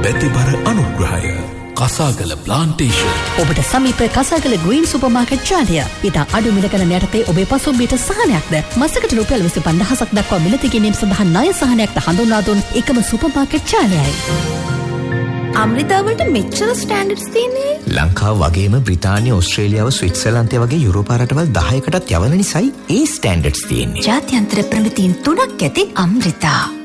බැතිබර අනුග්‍රහය. කසාගල ප්ලාන්ටේෂන්. ඔබට සමීප කසාගල ග්‍රීන් සුපර්මාකට් ජාලය. ඉතා අඩු මිල ගණන් යටතේ ඔබේ පසුම්බියට සහනයක්ද මසකට රුපියල් 25000ක් දක්වා මිලදී ගැනීම සඳහා ණය සහනයක්ද හඳුන්වා දුන් එකම සුපර්මාකට් ජාලයයි. අමෘතාවලට මෙච්චර ස්ටෑන්ඩඩ්ස් තියෙන්නේ ලංකාව වගේම බ්‍රිතාන්‍ය, ඕස්ට්‍රේලියාව, ස්විට්සර්ලන්තය වගේ යුරෝපා රටවල් 10කටත් යවන නිසායි ඒ ස්ටෑන්ඩඩ්ස් තියෙන්නේ. ජාත්‍යන්තර ප්‍රමිතීන් 3ක් ඇති අමෘතා.